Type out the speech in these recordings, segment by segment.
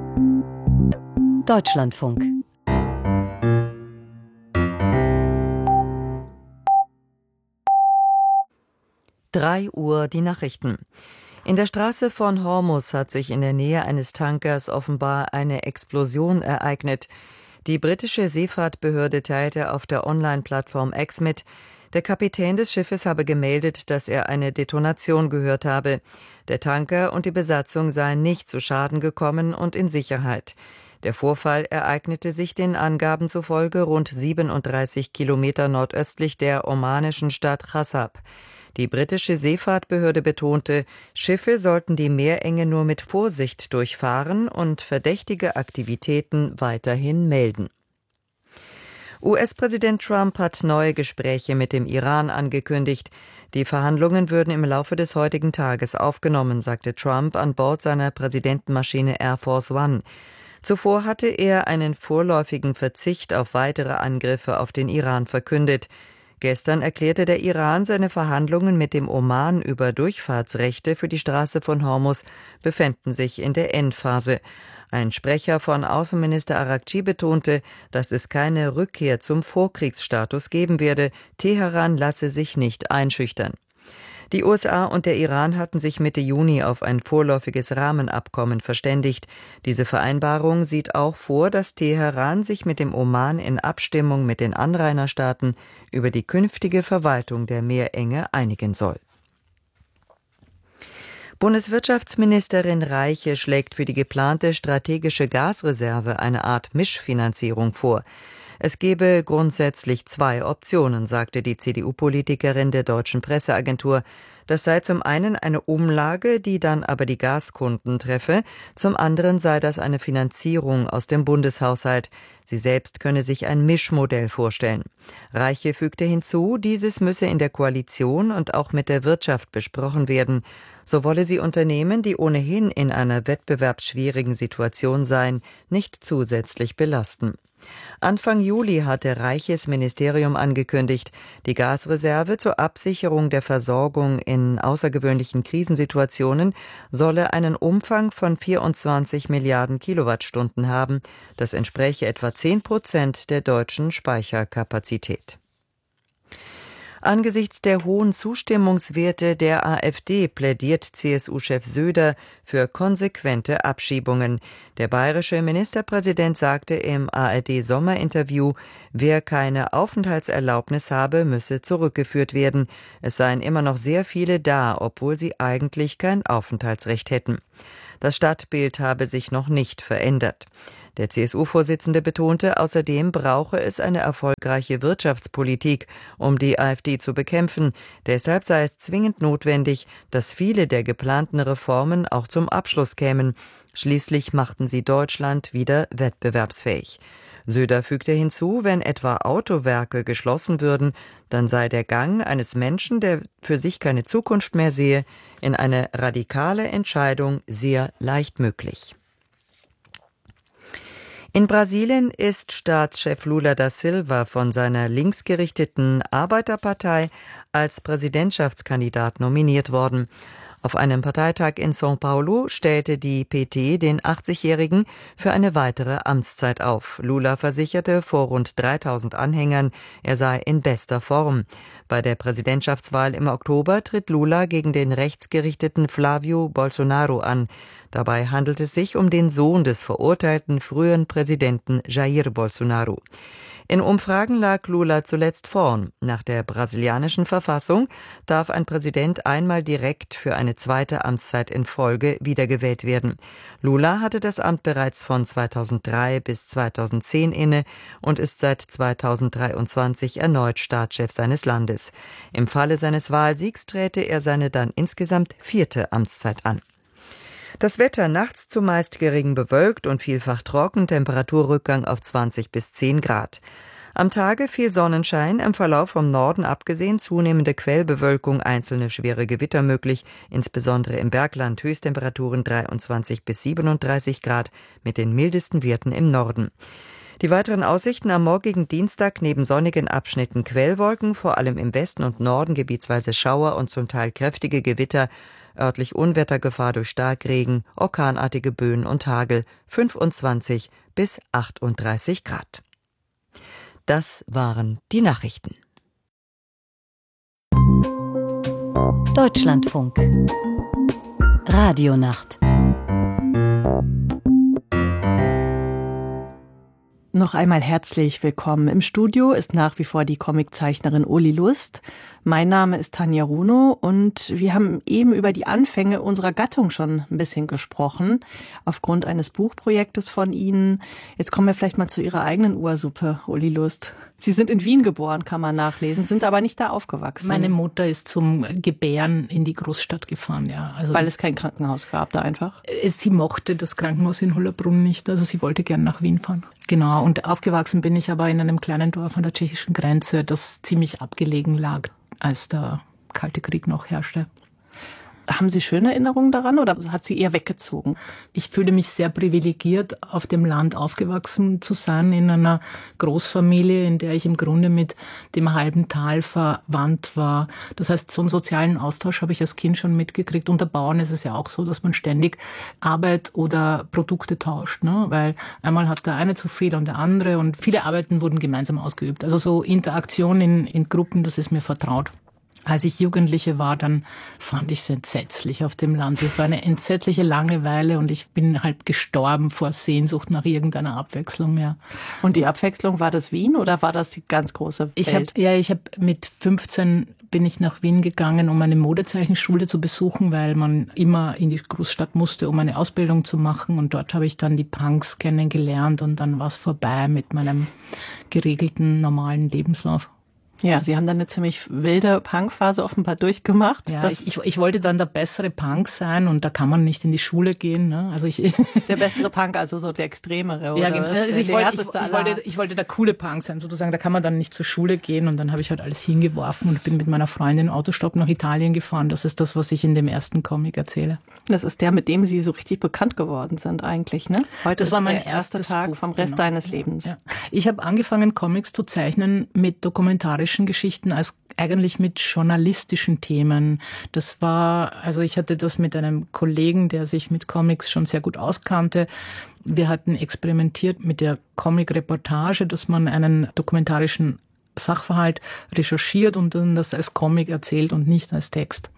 Deutschlandfunk. Uhr die Nachrichten. In der Straße von Hormuz hat sich in der Nähe eines Tankers offenbar eine Explosion ereignet. Die britische Seefahrtbehörde teilte auf der Online-Plattform X mit, der Kapitän des Schiffes habe gemeldet, dass er eine Detonation gehört habe. Der Tanker und die Besatzung seien nicht zu Schaden gekommen und in Sicherheit. Der Vorfall ereignete sich den Angaben zufolge rund 37 Kilometer nordöstlich der omanischen Stadt Chassab. Die britische Seefahrtbehörde betonte, Schiffe sollten die Meerenge nur mit Vorsicht durchfahren und verdächtige Aktivitäten weiterhin melden. US-Präsident Trump hat neue Gespräche mit dem Iran angekündigt. Die Verhandlungen würden im Laufe des heutigen Tages aufgenommen, sagte Trump an Bord seiner Präsidentenmaschine Air Force One. Zuvor hatte er einen vorläufigen Verzicht auf weitere Angriffe auf den Iran verkündet. Gestern erklärte der Iran, seine Verhandlungen mit dem Oman über Durchfahrtsrechte für die Straße von Hormuz befänden sich in der Endphase. Ein Sprecher von Außenminister Araghchi betonte, dass es keine Rückkehr zum Vorkriegsstatus geben werde. Teheran lasse sich nicht einschüchtern. Die USA und der Iran hatten sich Mitte Juni auf ein vorläufiges Rahmenabkommen verständigt. Diese Vereinbarung sieht auch vor, dass Teheran sich mit dem Oman in Abstimmung mit den Anrainerstaaten über die künftige Verwaltung der Meerenge einigen soll. Bundeswirtschaftsministerin Reiche schlägt für die geplante strategische Gasreserve eine Art Mischfinanzierung vor. Es gebe grundsätzlich zwei Optionen, sagte die CDU-Politikerin der Deutschen Presseagentur. Das sei zum einen eine Umlage, die dann aber die Gaskunden treffe, zum anderen sei das eine Finanzierung aus dem Bundeshaushalt. Sie selbst könne sich ein Mischmodell vorstellen. Reiche fügte hinzu, dieses müsse in der Koalition und auch mit der Wirtschaft besprochen werden. So wolle sie Unternehmen, die ohnehin in einer wettbewerbsschwierigen Situation seien, nicht zusätzlich belasten. Anfang Juli hatte Reiches Ministerium angekündigt, die Gasreserve zur Absicherung der Versorgung in außergewöhnlichen Krisensituationen solle einen Umfang von 24 Milliarden Kilowattstunden haben. Das entspräche etwa 10% der deutschen Speicherkapazität. Angesichts der hohen Zustimmungswerte der AfD plädiert CSU-Chef Söder für konsequente Abschiebungen. Der bayerische Ministerpräsident sagte im ARD-Sommerinterview, wer keine Aufenthaltserlaubnis habe, müsse zurückgeführt werden. Es seien immer noch sehr viele da, obwohl sie eigentlich kein Aufenthaltsrecht hätten. Das Stadtbild habe sich noch nicht verändert. Der CSU-Vorsitzende betonte, außerdem brauche es eine erfolgreiche Wirtschaftspolitik, um die AfD zu bekämpfen. Deshalb sei es zwingend notwendig, dass viele der geplanten Reformen auch zum Abschluss kämen. Schließlich machten sie Deutschland wieder wettbewerbsfähig. Söder fügte hinzu, wenn etwa Autowerke geschlossen würden, dann sei der Gang eines Menschen, der für sich keine Zukunft mehr sehe, in eine radikale Entscheidung sehr leicht möglich. In Brasilien ist Staatschef Lula da Silva von seiner linksgerichteten Arbeiterpartei als Präsidentschaftskandidat nominiert worden. Auf einem Parteitag in São Paulo stellte die PT den 80-Jährigen für eine weitere Amtszeit auf. Lula versicherte vor rund 3000 Anhängern, er sei in bester Form. Bei der Präsidentschaftswahl im Oktober tritt Lula gegen den rechtsgerichteten Flávio Bolsonaro an. Dabei handelt es sich um den Sohn des verurteilten früheren Präsidenten Jair Bolsonaro. In Umfragen lag Lula zuletzt vorn. Nach der brasilianischen Verfassung darf ein Präsident einmal direkt für eine zweite Amtszeit in Folge wiedergewählt werden. Lula hatte das Amt bereits von 2003 bis 2010 inne und ist seit 2023 erneut Staatschef seines Landes. Im Falle seines Wahlsiegs träte er seine dann insgesamt 4. Amtszeit an. Das Wetter nachts zumeist gering bewölkt und vielfach trocken, Temperaturrückgang auf 20 bis 10 Grad. Am Tage viel Sonnenschein, im Verlauf vom Norden abgesehen zunehmende Quellbewölkung, einzelne schwere Gewitter möglich, insbesondere im Bergland Höchsttemperaturen 23 bis 37 Grad mit den mildesten Werten im Norden. Die weiteren Aussichten am morgigen Dienstag neben sonnigen Abschnitten Quellwolken, vor allem im Westen und Norden gebietsweise Schauer und zum Teil kräftige Gewitter. örtlich Unwettergefahr durch Starkregen, orkanartige Böen und Hagel, 25 bis 38 Grad. Das waren die Nachrichten. Deutschlandfunk Radionacht. Noch einmal herzlich willkommen. Im Studio ist nach wie vor die Comiczeichnerin Uli Lust. Mein Name ist Tanja Runo und wir haben eben über die Anfänge unserer Gattung schon ein bisschen gesprochen, aufgrund eines Buchprojektes von Ihnen. Jetzt kommen wir vielleicht mal zu Ihrer eigenen Ursuppe, Uli Lust. Sie sind in Wien geboren, kann man nachlesen, sind aber nicht da aufgewachsen. Meine Mutter ist zum Gebären in die Großstadt gefahren, ja. Also weil es kein Krankenhaus gab da einfach? Sie mochte das Krankenhaus in Hollabrunn nicht, also sie wollte gern nach Wien fahren. Genau, und aufgewachsen bin ich aber in einem kleinen Dorf an der tschechischen Grenze, das ziemlich abgelegen lag, als der Kalte Krieg noch herrschte. Haben Sie schöne Erinnerungen daran oder hat sie eher weggezogen? Ich fühle mich sehr privilegiert, auf dem Land aufgewachsen zu sein, in einer Großfamilie, in der ich im Grunde mit dem halben Tal verwandt war. Das heißt, so einen sozialen Austausch habe ich als Kind schon mitgekriegt. Unter Bauern ist es ja auch so, dass man ständig Arbeit oder Produkte tauscht, ne? Weil einmal hat der eine zu viel und der andere und viele Arbeiten wurden gemeinsam ausgeübt. Also so Interaktion in Gruppen, das ist mir vertraut. Als ich Jugendliche war, dann fand ich es entsetzlich auf dem Land. Es war eine entsetzliche Langeweile und ich bin halt gestorben vor Sehnsucht nach irgendeiner Abwechslung, ja. Und die Abwechslung, war das Wien oder war das die ganz große Welt? Ich habe mit 15 bin ich nach Wien gegangen, um eine Modezeichenschule zu besuchen, weil man immer in die Großstadt musste, um eine Ausbildung zu machen. Und dort habe ich dann die Punks kennengelernt und dann war es vorbei mit meinem geregelten, normalen Lebenslauf. Ja, Sie haben dann eine ziemlich wilde Punkphase offenbar durchgemacht. Ja, ich wollte dann der bessere Punk sein und da kann man nicht in die Schule gehen. Ne? Also der bessere Punk, also so der extremere, oder? Ja, genau. Also ich wollte der coole Punk sein, sozusagen. Da kann man dann nicht zur Schule gehen und dann habe ich halt alles hingeworfen und bin mit meiner Freundin Autostopp nach Italien gefahren. Das ist das, was ich in dem ersten Comic erzähle. Das ist der, mit dem Sie so richtig bekannt geworden sind eigentlich, ne? Heute das war mein der erste Tag Buch, vom Rest deines Lebens. Ja. Ich habe angefangen, Comics zu zeichnen mit dokumentarischen Geschichten als eigentlich mit journalistischen Themen. Das war, also ich hatte das mit einem Kollegen, der sich mit Comics schon sehr gut auskannte. Wir hatten experimentiert mit der Comic-Reportage, dass man einen dokumentarischen Sachverhalt recherchiert und dann das als Comic erzählt und nicht als Text.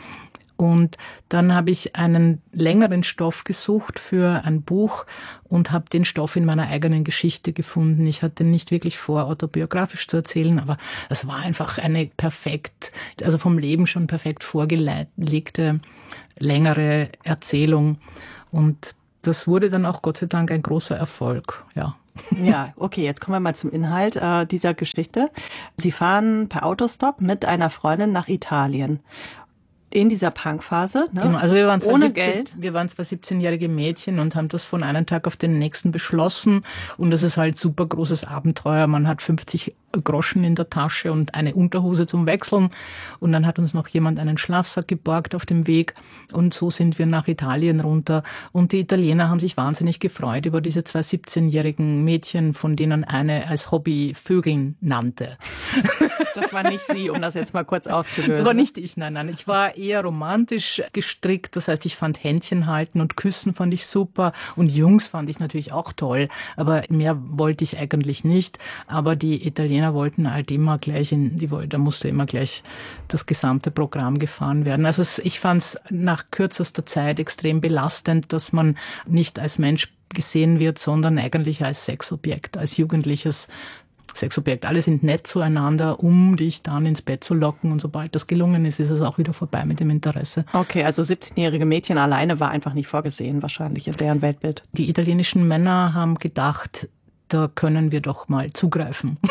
Und dann habe ich einen längeren Stoff gesucht für ein Buch und habe den Stoff in meiner eigenen Geschichte gefunden. Ich hatte nicht wirklich vor, autobiografisch zu erzählen, aber es war einfach eine perfekt, also vom Leben schon perfekt vorgelegte, längere Erzählung. Und das wurde dann auch Gott sei Dank ein großer Erfolg, ja. Ja, okay, jetzt kommen wir mal zum Inhalt dieser Geschichte. Sie fahren per Autostop mit einer Freundin nach Italien. In dieser Punkphase, ne? Genau, also wir waren ohne Geld. Wir waren zwei 17-jährige Mädchen und haben das von einem Tag auf den nächsten beschlossen. Und das ist halt super großes Abenteuer. Man hat 50 Groschen in der Tasche und eine Unterhose zum Wechseln. Und dann hat uns noch jemand einen Schlafsack geborgt auf dem Weg. Und so sind wir nach Italien runter. Und die Italiener haben sich wahnsinnig gefreut über diese zwei 17-jährigen Mädchen, von denen eine als Hobby Vögeln nannte. Das war nicht Sie, um das jetzt mal kurz aufzulösen. Das war nicht ich, nein. Ich war eher romantisch gestrickt. Das heißt, ich fand Händchen halten und küssen fand ich super. Und Jungs fand ich natürlich auch toll. Aber mehr wollte ich eigentlich nicht. Aber die Italiener wollten halt immer gleich da musste immer gleich das gesamte Programm gefahren werden. Also ich fand es nach kürzester Zeit extrem belastend, dass man nicht als Mensch gesehen wird, sondern eigentlich als Sexobjekt, als jugendliches Sexobjekt. Alle sind nett zueinander, um dich dann ins Bett zu locken. Und sobald das gelungen ist, ist es auch wieder vorbei mit dem Interesse. Okay, also 17-jährige Mädchen alleine war einfach nicht vorgesehen, wahrscheinlich in deren Weltbild. Die italienischen Männer haben gedacht, da können wir doch mal zugreifen.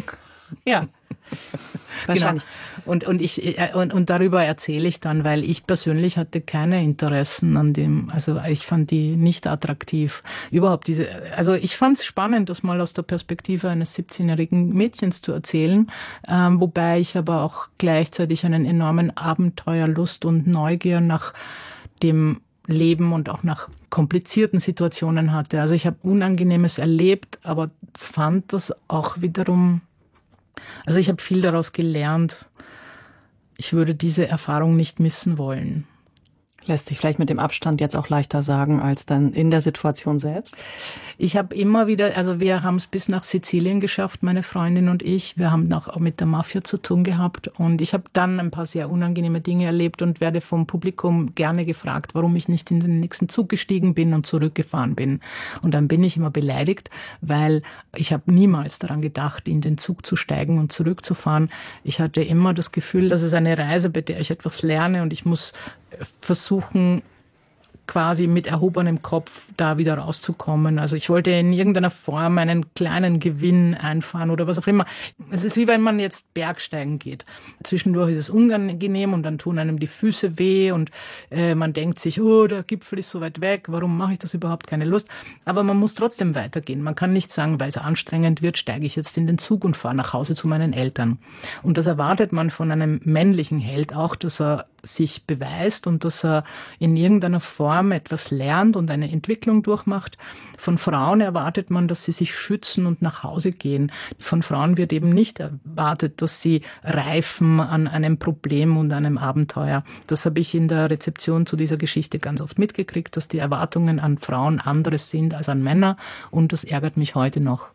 Ja, wahrscheinlich. Genau. Und darüber erzähle ich dann, weil ich persönlich hatte keine Interessen an dem, also ich fand die nicht attraktiv. Überhaupt also ich fand es spannend, das mal aus der Perspektive eines 17-jährigen Mädchens zu erzählen, wobei ich aber auch gleichzeitig einen enormen Abenteuerlust und Neugier nach dem Leben und auch nach komplizierten Situationen hatte. Also ich habe Unangenehmes erlebt, aber fand das auch wiederum, also ich habe viel daraus gelernt. Ich würde diese Erfahrung nicht missen wollen. Lässt sich vielleicht mit dem Abstand jetzt auch leichter sagen als dann in der Situation selbst? Ich habe immer wieder, also wir haben es bis nach Sizilien geschafft, meine Freundin und ich. Wir haben auch mit der Mafia zu tun gehabt und ich habe dann ein paar sehr unangenehme Dinge erlebt und werde vom Publikum gerne gefragt, warum ich nicht in den nächsten Zug gestiegen bin und zurückgefahren bin. Und dann bin ich immer beleidigt, weil ich habe niemals daran gedacht, in den Zug zu steigen und zurückzufahren. Ich hatte immer das Gefühl, dass es eine Reise, bei der ich etwas lerne und ich muss versuchen, quasi mit erhobenem Kopf da wieder rauszukommen. Also ich wollte in irgendeiner Form einen kleinen Gewinn einfahren oder was auch immer. Es ist wie wenn man jetzt Bergsteigen geht. Zwischendurch ist es unangenehm und dann tun einem die Füße weh und man denkt sich, oh, der Gipfel ist so weit weg, warum mache ich das überhaupt? Keine Lust. Aber man muss trotzdem weitergehen. Man kann nicht sagen, weil es anstrengend wird, steige ich jetzt in den Zug und fahre nach Hause zu meinen Eltern. Und das erwartet man von einem männlichen Held auch, dass er sich beweist und dass er in irgendeiner Form etwas lernt und eine Entwicklung durchmacht. Von Frauen erwartet man, dass sie sich schützen und nach Hause gehen. Von Frauen wird eben nicht erwartet, dass sie reifen an einem Problem und einem Abenteuer. Das habe ich in der Rezeption zu dieser Geschichte ganz oft mitgekriegt, dass die Erwartungen an Frauen anderes sind als an Männer und das ärgert mich heute noch.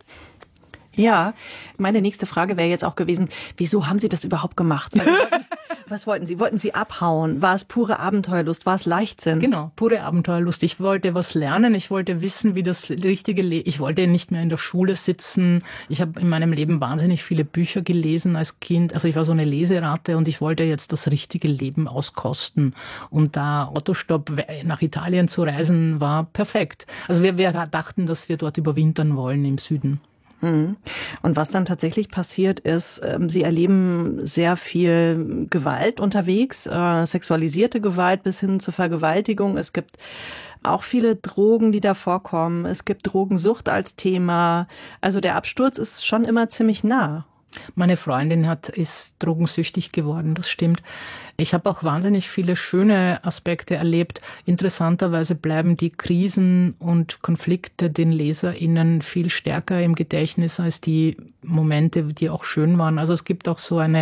Ja, meine nächste Frage wäre jetzt auch gewesen, wieso haben Sie das überhaupt gemacht? Also, was wollten Sie? Wollten Sie abhauen? War es pure Abenteuerlust? War es Leichtsinn? Genau, pure Abenteuerlust. Ich wollte was lernen. Ich wollte wissen, wie das richtige Leben... Ich wollte nicht mehr in der Schule sitzen. Ich habe in meinem Leben wahnsinnig viele Bücher gelesen als Kind. Also ich war so eine Leseratte und ich wollte jetzt das richtige Leben auskosten. Und da Autostopp nach Italien zu reisen, war perfekt. Also wir dachten, dass wir dort überwintern wollen im Süden. Und was dann tatsächlich passiert ist, Sie erleben sehr viel Gewalt unterwegs, sexualisierte Gewalt bis hin zur Vergewaltigung. Es gibt auch viele Drogen, die da vorkommen. Es gibt Drogensucht als Thema. Also der Absturz ist schon immer ziemlich nah. Meine Freundin ist drogensüchtig geworden, das stimmt. Ich habe auch wahnsinnig viele schöne Aspekte erlebt. Interessanterweise bleiben die Krisen und Konflikte den LeserInnen viel stärker im Gedächtnis als die Momente, die auch schön waren. Also es gibt auch so einen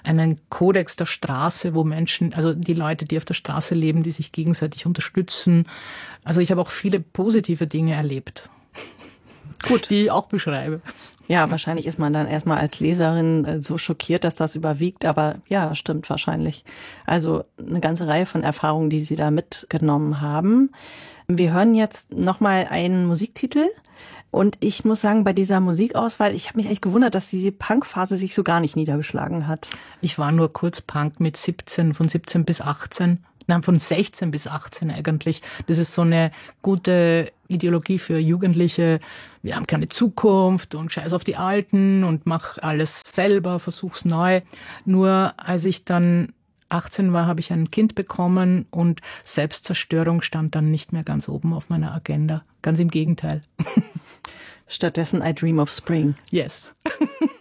Kodex der Straße, wo Menschen, also die Leute, die auf der Straße leben, die sich gegenseitig unterstützen. Also ich habe auch viele positive Dinge erlebt. Gut, die ich auch beschreibe. Ja, wahrscheinlich ist man dann erstmal als Leserin so schockiert, dass das überwiegt. Aber ja, stimmt wahrscheinlich. Also eine ganze Reihe von Erfahrungen, die Sie da mitgenommen haben. Wir hören jetzt nochmal einen Musiktitel. Und ich muss sagen, bei dieser Musikauswahl, ich habe mich echt gewundert, dass diese Punkphase sich so gar nicht niedergeschlagen hat. Ich war nur kurz Punk mit 17, von 17 bis 18. Nein, von 16 bis 18 eigentlich. Das ist so eine gute Ideologie für Jugendliche. Wir haben keine Zukunft und scheiß auf die Alten und mach alles selber, versuch's neu. Nur als ich dann 18 war, habe ich ein Kind bekommen und Selbstzerstörung stand dann nicht mehr ganz oben auf meiner Agenda. Ganz im Gegenteil. Stattdessen I Dream of Spring. Yes.